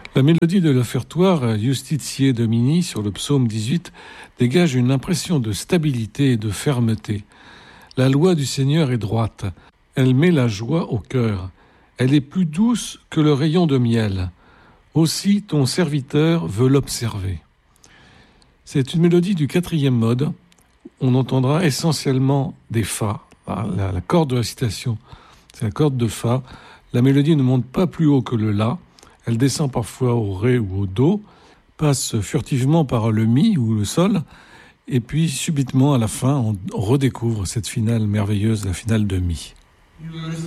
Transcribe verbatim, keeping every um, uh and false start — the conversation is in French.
La mélodie de l'offertoire Justitier Domini sur le psaume dix-huit dégage une impression de stabilité et de fermeté. La loi du Seigneur est droite. Elle met la joie au cœur. Elle est plus douce que le rayon de miel. Aussi ton serviteur veut l'observer. C'est une mélodie du quatrième mode. On entendra essentiellement des fa. La, la corde de la citation, c'est la corde de fa. La mélodie ne monte pas plus haut que le la. Elle descend parfois au ré ou au do, passe furtivement par le mi ou le sol, et puis subitement à la fin, on redécouvre cette finale merveilleuse, la finale de mi.